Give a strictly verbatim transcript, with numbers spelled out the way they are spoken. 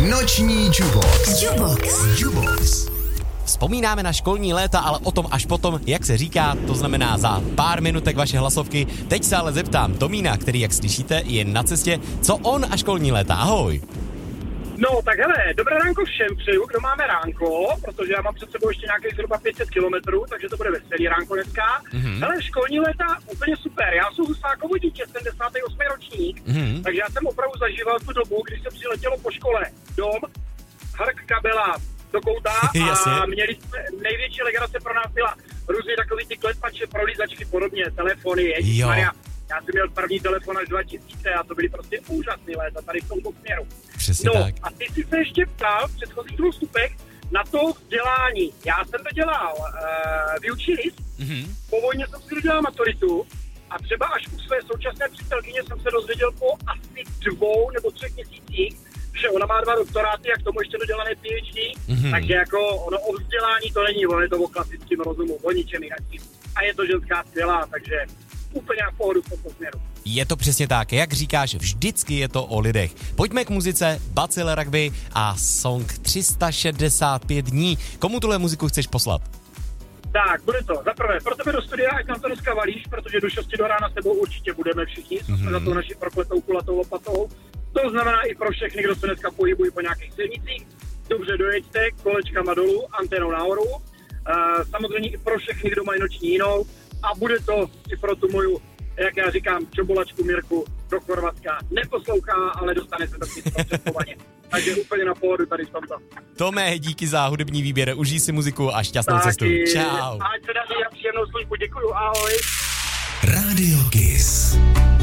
Noční Jubox. Jubox. Jubox. Vzpomínáme na školní léta, ale o tom až potom, jak se říká, to znamená za pár minutek vaše hlasovky. Teď se ale zeptám Tomína, který, jak slyšíte, je na cestě. Co on a školní léta? Ahoj. No, tak hele, dobré ránko všem přeju, kdo máme ránko, protože já mám před sebou ještě nějakých zhruba pět set kilometrů, takže to bude veselý ránko dneska. Mm-hmm. Hele, školní léta úplně super, já jsem Husákovo dítě, sedmdesátý osmý ročník, mm-hmm. takže já jsem opravdu zažíval tu dobu, když se přiletělo po škole dom, Hark kabela do kouta a měli jsme, největší legrace pro nás byla různě takový ty klepače, prolízačky, podobně, telefony, ježišmarja. Já jsem měl první telefon až dva tisíce a to byly prostě úžasný léta tady v tomto směru. Přesně no, tak. A ty jsi se ještě ptal v předchozích dvou vstupech na to vzdělání. Já jsem to dělal uh, výučí list, mm-hmm. po vojně jsem si dodělal maturitu a třeba až u své současné přítelkyně jsem se dozvěděl po asi dvou nebo třech měsících, že ona má dva doktoráty a k tomu ještě dodělané PhD, mm-hmm. takže jako ono o vzdělání to není, ono je to o klasickém rozumu, o ničem jinakým. A je to ženská skvělá, takže úplně v pohodu v tomto směru. Je to přesně tak, jak říkáš, vždycky je to o lidech. Pojďme k muzice, Bacil Rugby a song tři sta šedesát pět dní. Komu tuhle muziku chceš poslat? Tak, bude to. Za prvé, pro tebe do studia, ať nám to dneska valíš, protože do šesti do rána s tebou určitě budeme všichni, mm-hmm. jsme za tou naší prokletou kulatou lopatou. To znamená i pro všechny, kdo se dneska pohybují po nějakých silnicích. Dobře dojeďte kolečkama dolů, anténou nahoru. Uh, samozřejmě i pro všechny, kdo mají noční jinou. A bude to i pro tu moju, jak já říkám, čobolačku Mirku do Chorvatska. Neposlouchá, ale dostane se to přeskovaně. Takže úplně na pohodu tady v tomto. Tome, díky za hudební výběr, užij si muziku a šťastnou Taky. cestu. Čau. Ať se daří a příjemnou službu, děkuju, ahoj. Radio Kiss.